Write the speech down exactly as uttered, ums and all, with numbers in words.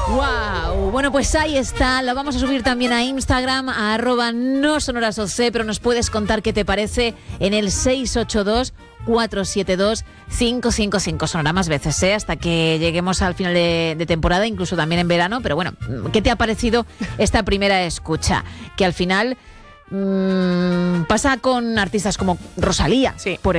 Wow, bueno, pues ahí está, lo vamos a subir también a Instagram, a arroba no sonoras oc, pero nos puedes contar qué te parece en el seis ocho dos, cuatro siete dos, cinco cinco cinco. Sonará más veces, ¿eh? Hasta que lleguemos al final de, de temporada, incluso también en verano, pero bueno, ¿qué te ha parecido esta primera escucha? Que al final mmm, pasa con artistas como Rosalía, sí. por